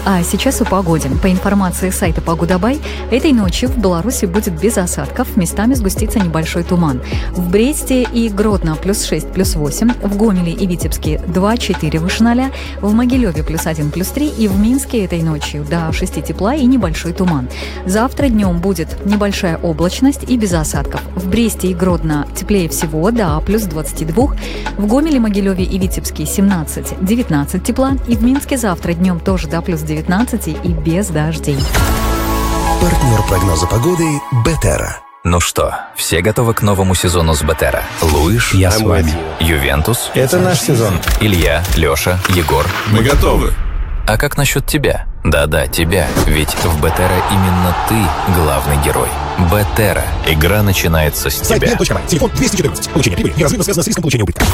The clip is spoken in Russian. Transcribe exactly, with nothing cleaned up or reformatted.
А сейчас о погоде. По информации сайта Погодабай, этой ночью в Беларуси будет без осадков, местами сгустится небольшой туман. В Бресте и Гродно плюс шесть, плюс восемь, в Гомеле и Витебске два-четыре выше ноля, в Могилеве плюс один, плюс три и в Минске этой ночью до шести тепла и небольшой туман. Завтра днем будет небольшая облачность и без осадков. В Бресте и Гродно теплее всего до плюс двадцати двух, в Гомеле, Могилеве и Витебске семнадцать-девятнадцать тепла и в Минске завтра днем тоже до плюс девятнадцати и без дождей. Партнер прогноза погоды Бетера. Ну что, все готовы к новому сезону с Бетера? Луиш? Я с вами. Ювентус? Это наш сезон. Илья, Леша, Егор? Мы готовы. А как насчет тебя? Да-да, тебя. Ведь в Бетера именно ты главный герой. Бетера. Игра начинается с тебя. Сайт Телефон двести четырнадцать. Получение прибыли неразрывно связано с риском получения убытка.